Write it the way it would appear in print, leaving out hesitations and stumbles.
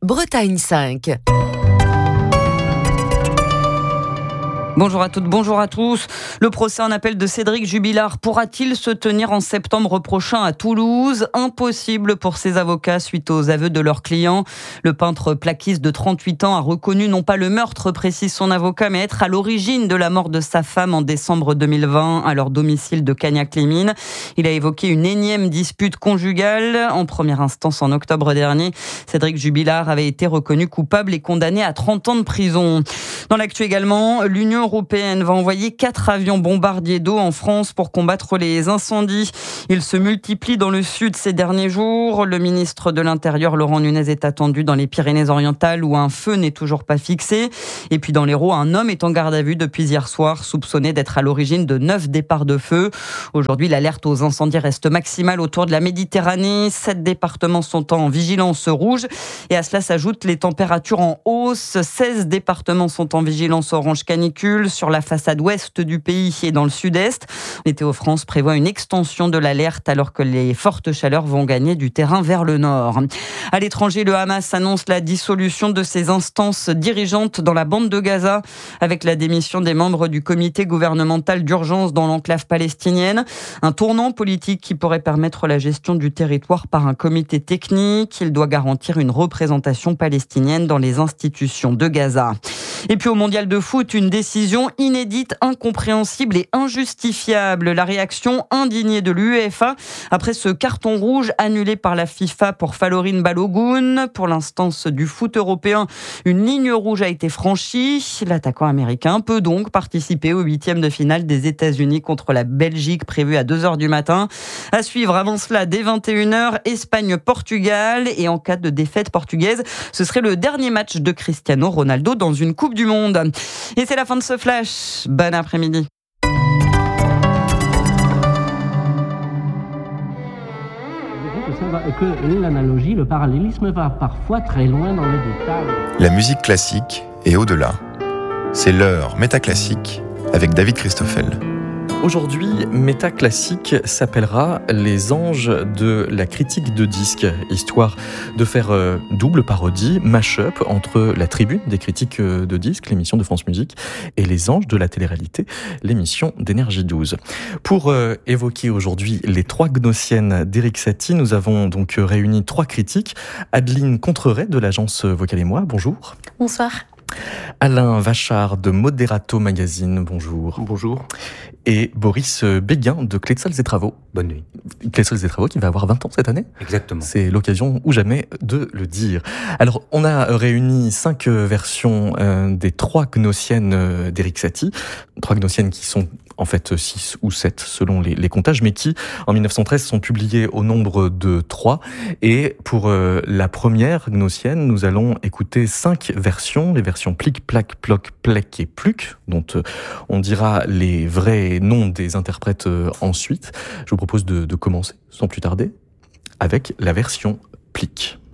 Bretagne 5. Bonjour à toutes, bonjour à tous. Le procès en appel de Cédric Jubilard pourra-t-il se tenir en septembre prochain à Toulouse ? Impossible pour ses avocats suite aux aveux de leurs clients. Le peintre plaquiste de 38 ans a reconnu non pas le meurtre, précise son avocat, mais être à l'origine de la mort de sa femme en décembre 2020 à leur domicile de Cagnac-les-Mines. Il a évoqué une énième dispute conjugale. En première instance en octobre dernier, Cédric Jubilard avait été reconnu coupable et condamné à 30 ans de prison. Dans l'actu également, l'Union européenne va envoyer 4 avions bombardiers d'eau en France pour combattre les incendies. Ils se multiplient dans le sud ces derniers jours. Le ministre de l'Intérieur, Laurent Nunez, est attendu dans les Pyrénées-Orientales où un feu n'est toujours pas fixé. Et puis dans l'Hérault, un homme est en garde à vue depuis hier soir, soupçonné d'être à l'origine de 9 départs de feu. Aujourd'hui, l'alerte aux incendies reste maximale autour de la Méditerranée. 7 départements sont en vigilance rouge. Et à cela s'ajoutent les températures en hausse. 16 départements sont en vigilance orange canicule sur la façade ouest du pays et dans le sud-est. Météo France prévoit une extension de l'alerte alors que les fortes chaleurs vont gagner du terrain vers le nord. À l'étranger, le Hamas annonce la dissolution de ses instances dirigeantes dans la bande de Gaza avec la démission des membres du comité gouvernemental d'urgence dans l'enclave palestinienne. Un tournant politique qui pourrait permettre la gestion du territoire par un comité technique. Il doit garantir une représentation palestinienne dans les institutions de Gaza. Et puis au mondial de foot, une décision inédite, incompréhensible et injustifiable. La réaction indignée de l'UEFA après ce carton rouge annulé par la FIFA pour Falorin Balogun. Pour l'instance du foot européen, une ligne rouge a été franchie. L'attaquant américain peut donc participer au 8e de finale des États-Unis contre la Belgique prévu à 2h du matin. À suivre avant cela, dès 21h, Espagne-Portugal. Et en cas de défaite portugaise, ce serait le dernier match de Cristiano Ronaldo dans une Coupe du Monde. Et c'est la fin de ce flash. Bon après-midi. Que l'analogie, le parallélisme va parfois très loin dans les détails. La musique classique et au-delà. C'est l'heure métaclassique avec David Christoffel. Aujourd'hui, Métaclassique s'appellera Les Anges de la critique de disques, histoire de faire double parodie, mash-up entre la Tribune des critiques de disques, l'émission de France Musique, et Les Anges de la télé-réalité, l'émission d'Énergie 12. Pour évoquer aujourd'hui les 3 gnossiennes d'Éric Satie, nous avons donc réuni 3 critiques. Adeline Contreret de l'agence Vocal et Moi, bonjour. Bonsoir. Alain Vachard de Moderato Magazine, bonjour. Bonjour. Et Boris Béguin de Clé-de-Sols et Travaux. Bonne nuit. Clé-de-Sols et Travaux qui va avoir 20 ans cette année. Exactement. C'est l'occasion ou jamais de le dire. Alors, on a réuni 5 versions des 3 gnossiennes d'Éric Satie. 3 gnossiennes qui sont en fait 6 ou 7 selon les comptages, mais qui, en 1913, sont publiées au nombre de 3. Et pour la première gnossienne, nous allons écouter 5 versions, les versions Plic, Plac, Ploc, Plec et Pluc, dont on dira les vrais noms des interprètes ensuite. Je vous propose de commencer, sans plus tarder, avec la version Plic.